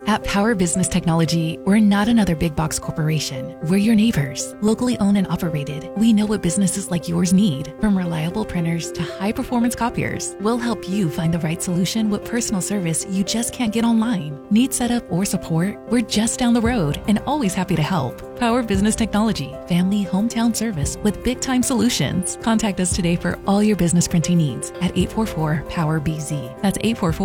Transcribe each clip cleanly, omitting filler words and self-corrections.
At Power Business Technology, we're not another big box corporation. We're your neighbors, locally owned and operated. We know what businesses like yours need, from reliable printers to high-performance copiers. We'll help you find the right solution with personal service you just can't get online. Need setup or support? We're just down the road and always happy to help. Power Business Technology, family hometown service with big-time solutions. Contact us today for all your business printing needs at 844-POWER-BZ. That's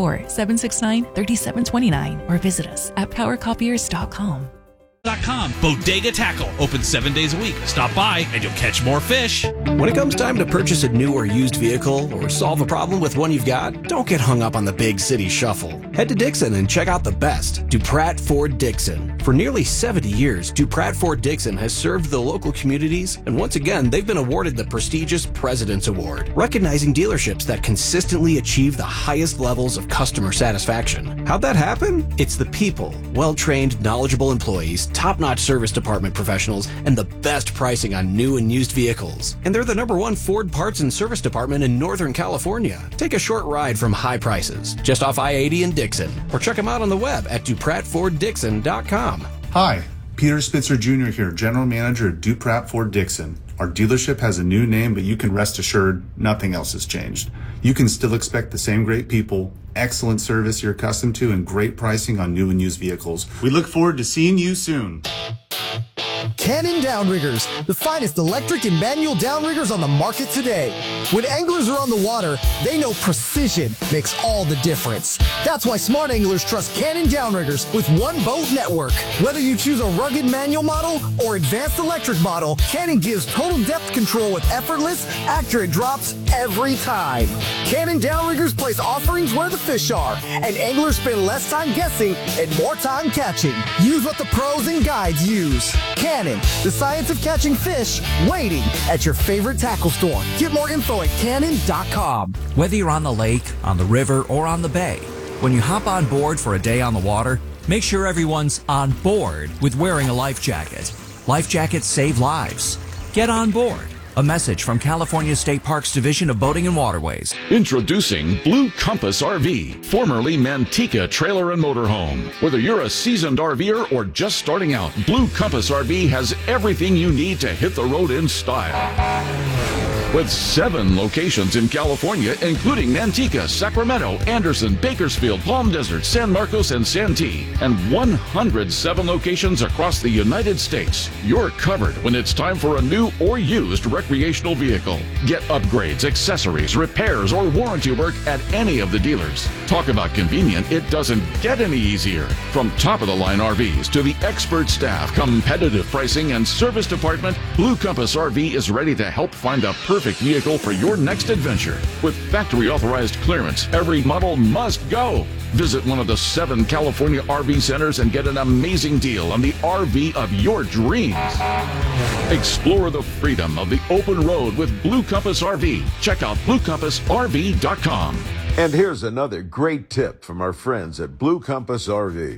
844-769-3729 or visit us at powercopiers.com. Bodega Tackle, open 7 days a week. Stop by and you'll catch more fish. When it comes time to purchase a new or used vehicle or solve a problem with one you've got, don't get hung up on the big city shuffle. Head to Dixon and check out the best, Dupratt Ford Dixon. For nearly 70 years, Dupratt Ford Dixon has served the local communities, and once again, they've been awarded the prestigious President's Award, recognizing dealerships that consistently achieve the highest levels of customer satisfaction. How'd that happen? It's the people, well-trained, knowledgeable employees, top-notch service department professionals, and the best pricing on new and used vehicles. And they're the #1 Ford parts and service department in Northern California. Take a short ride from high prices, just off I-80 in Dixon, or check them out on the web at DuPrattFordDixon.com. Hi, Peter Spitzer Jr. here, General Manager at Dupratt Ford Dixon. Our dealership has a new name, but you can rest assured nothing else has changed. You can still expect the same great people, excellent service you're accustomed to, and great pricing on new and used vehicles. We look forward to seeing you soon. Cannon Downriggers, the finest electric and manual downriggers on the market today. When anglers are on the water, they know precision makes all the difference. That's why smart anglers trust Cannon Downriggers with one boat network. Whether you choose a rugged manual model or advanced electric model, Cannon gives total depth control with effortless, accurate drops every time. Cannon Downriggers place offerings where the fish are, and anglers spend less time guessing and more time catching. Use what the pros and guides use. Cannon, the science of catching fish, waiting at your favorite tackle store. Get more info at cannon.com. Whether you're on the lake, on the river, or on the bay, when you hop on board for a day on the water, make sure everyone's on board with wearing a life jacket. Life jackets save lives. Get on board. A message from California State Parks Division of Boating and Waterways. Introducing Blue Compass RV, formerly Manteca Trailer and Motorhome. Whether you're a seasoned RVer or just starting out, Blue Compass RV has everything you need to hit the road in style. With 7 locations in California, including Manteca, Sacramento, Anderson, Bakersfield, Palm Desert, San Marcos, and Santee, and 107 locations across the United States, you're covered when it's time for a new or used recreational vehicle. Get upgrades, accessories, repairs, or warranty work at any of the dealers. Talk about convenient, it doesn't get any easier. From top-of-the-line RVs to the expert staff, competitive pricing, and service department, Blue Compass RV is ready to help find the perfect vehicle for your next adventure. With factory-authorized clearance, every model must go. Visit one of the 7 California RV centers and get an amazing deal on the RV of your dreams. Explore the freedom of the open road with Blue Compass RV. Check out BlueCompassRV.com. And here's another great tip from our friends at Blue Compass RV.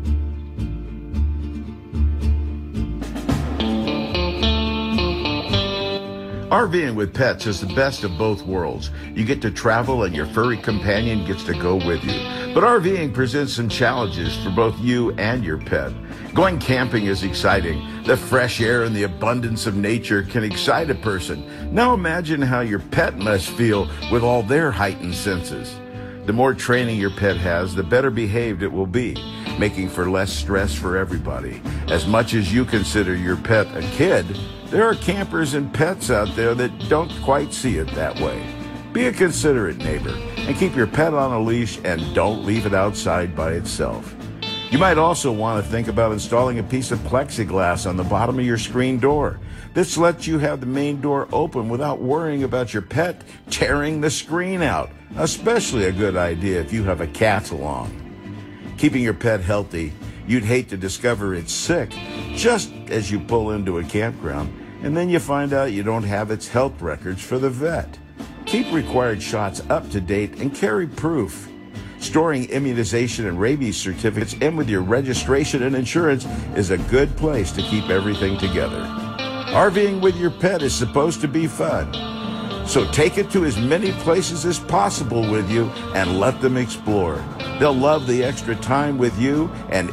RVing with pets is the best of both worlds. You get to travel and your furry companion gets to go with you. But RVing presents some challenges for both you and your pet. Going camping is exciting. The fresh air and the abundance of nature can excite a person. Now imagine how your pet must feel with all their heightened senses. The more training your pet has, the better behaved it will be, making for less stress for everybody. As much as you consider your pet a kid, there are campers and pets out there that don't quite see it that way. Be a considerate neighbor and keep your pet on a leash and don't leave it outside by itself. You might also want to think about installing a piece of plexiglass on the bottom of your screen door. This lets you have the main door open without worrying about your pet tearing the screen out. Especially a good idea if you have a cat along. Keeping your pet healthy, you'd hate to discover it's sick just as you pull into a campground, and then you find out you don't have its health records for the vet. Keep required shots up to date and carry proof. Storing immunization and rabies certificates in with your registration and insurance is a good place to keep everything together. RVing with your pet is supposed to be fun. So take it to as many places as possible with you and let them explore. They'll love the extra time with you and